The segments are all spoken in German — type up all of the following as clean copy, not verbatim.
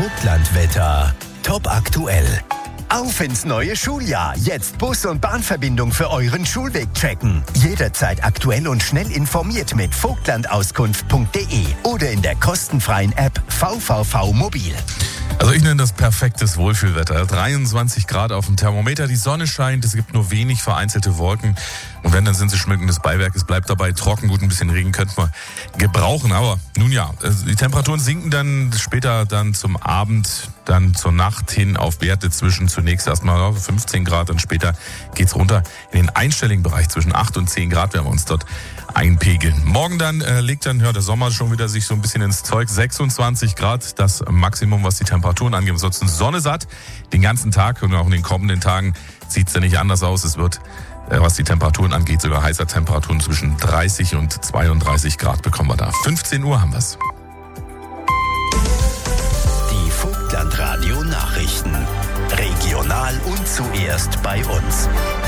Vogtlandwetter. Top aktuell. Auf ins neue Schuljahr. Jetzt Bus- und Bahnverbindung für euren Schulweg checken. Jederzeit aktuell und schnell informiert mit vogtlandauskunft.de oder in der kostenfreien App VVV Mobil. Also ich nenne das perfektes Wohlfühlwetter. 23 Grad auf dem Thermometer, die Sonne scheint, es gibt nur wenig vereinzelte Wolken. Und wenn, dann sind sie schmückendes Beiwerk. Es bleibt dabei trocken, gut, ein bisschen Regen könnte man gebrauchen. Aber nun ja, die Temperaturen sinken dann später dann zum Abend, dann zur Nacht hin auf Werte zwischen zunächst erstmal 15 Grad, dann später geht's runter in den einstelligen Bereich. Zwischen 8 und 10 Grad werden wir uns dort einpegeln. Morgen dann legt dann der Sommer schon wieder sich so ein bisschen ins Zeug. 26 Grad, das Maximum, was die Temperaturen angeht. Ansonsten Sonne satt den ganzen Tag und auch in den kommenden Tagen sieht's ja nicht anders aus. Es wird, was die Temperaturen angeht, sogar heißer Temperaturen zwischen 30 und 32 Grad bekommen wir da. 15 Uhr haben wir's. Die Vogtlandradio Nachrichten. Regional und zuerst bei uns.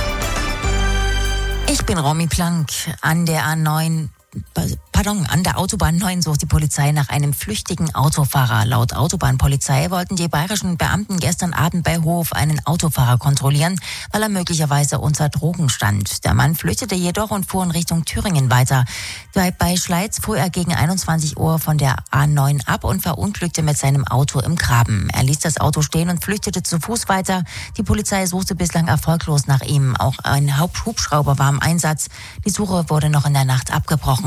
Ich bin Romy Plank. An der Autobahn 9 sucht die Polizei nach einem flüchtigen Autofahrer. Laut Autobahnpolizei wollten die bayerischen Beamten gestern Abend bei Hof einen Autofahrer kontrollieren, weil er möglicherweise unter Drogen stand. Der Mann flüchtete jedoch und fuhr in Richtung Thüringen weiter. Bei Schleiz fuhr er gegen 21 Uhr von der A9 ab und verunglückte mit seinem Auto im Graben. Er ließ das Auto stehen und flüchtete zu Fuß weiter. Die Polizei suchte bislang erfolglos nach ihm. Auch ein Hubschrauber war im Einsatz. Die Suche wurde noch in der Nacht abgebrochen.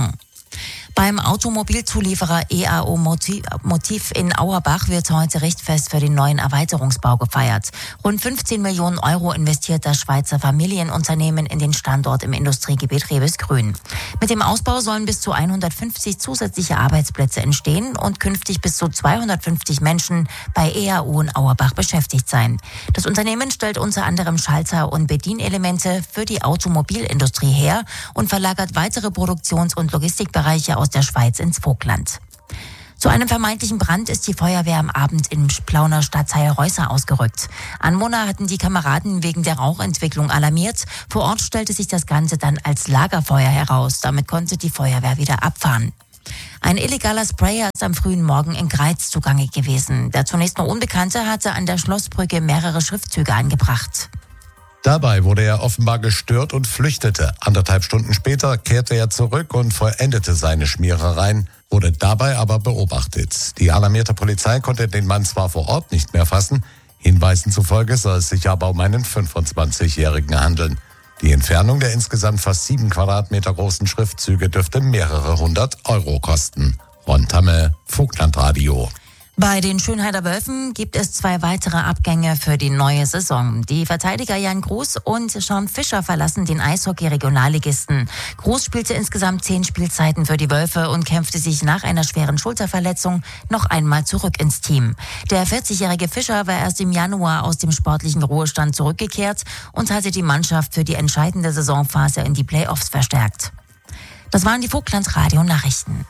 Beim Automobilzulieferer EAO Motiv in Auerbach wird heute Richtfest für den neuen Erweiterungsbau gefeiert. Rund 15 Millionen Euro investiert das Schweizer Familienunternehmen in den Standort im Industriegebiet Rewesgrün. Mit dem Ausbau sollen bis zu 150 zusätzliche Arbeitsplätze entstehen und künftig bis zu 250 Menschen bei EAO in Auerbach beschäftigt sein. Das Unternehmen stellt unter anderem Schalter und Bedienelemente für die Automobilindustrie her und verlagert weitere Produktions- und Logistikbereiche aus der Schweiz ins Vogtland. Zu einem vermeintlichen Brand ist die Feuerwehr am Abend im Plauner Stadtteil Reusser ausgerückt. Anwohner hatten die Kameraden wegen der Rauchentwicklung alarmiert. Vor Ort stellte sich das Ganze dann als Lagerfeuer heraus. Damit konnte die Feuerwehr wieder abfahren. Ein illegaler Sprayer ist am frühen Morgen in Greiz zugange gewesen. Der zunächst noch Unbekannte hatte an der Schlossbrücke mehrere Schriftzüge angebracht. Dabei wurde er offenbar gestört und flüchtete. 1,5 Stunden später kehrte er zurück und vollendete seine Schmierereien, wurde dabei aber beobachtet. Die alarmierte Polizei konnte den Mann zwar vor Ort nicht mehr fassen, Hinweisen zufolge soll es sich aber um einen 25-Jährigen handeln. Die Entfernung der insgesamt fast 7 Quadratmeter großen Schriftzüge dürfte mehrere hundert Euro kosten. Ron Tamme, Vogtlandradio. Bei den Schönheider Wölfen gibt es 2 weitere Abgänge für die neue Saison. Die Verteidiger Jan Gruß und Sean Fischer verlassen den Eishockey-Regionalligisten. Gruß spielte insgesamt 10 Spielzeiten für die Wölfe und kämpfte sich nach einer schweren Schulterverletzung noch einmal zurück ins Team. Der 40-jährige Fischer war erst im Januar aus dem sportlichen Ruhestand zurückgekehrt und hatte die Mannschaft für die entscheidende Saisonphase in die Playoffs verstärkt. Das waren die Vogtlandradio-Nachrichten.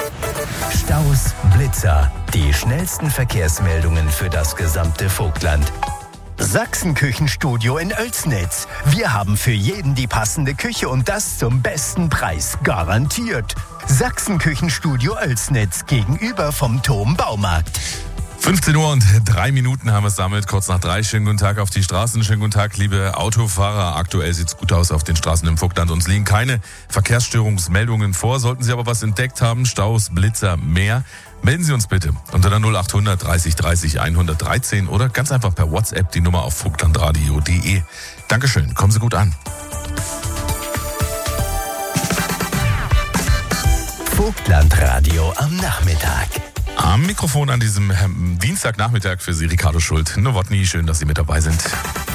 Staus, Blitzer, die schnellsten Verkehrsmeldungen für das gesamte Vogtland. Sachsenküchenstudio in Oelsnitz. Wir haben für jeden die passende Küche und das zum besten Preis. Garantiert. Sachsenküchenstudio Oelsnitz gegenüber vom Thom Baumarkt. 15 Uhr und 3 Minuten haben wir es damit. Kurz nach 3. Schönen guten Tag auf die Straßen. Schönen guten Tag, liebe Autofahrer. Aktuell sieht's gut aus auf den Straßen im Vogtland. Uns liegen keine Verkehrsstörungsmeldungen vor. Sollten Sie aber was entdeckt haben, Staus, Blitzer, mehr, melden Sie uns bitte unter der 0800 30 30 113 oder ganz einfach per WhatsApp die Nummer auf vogtlandradio.de. Dankeschön, kommen Sie gut an. Vogtlandradio am Nachmittag. Am Mikrofon an diesem Dienstagnachmittag für Sie Ricardo Schult. Nowotny, schön, dass Sie mit dabei sind.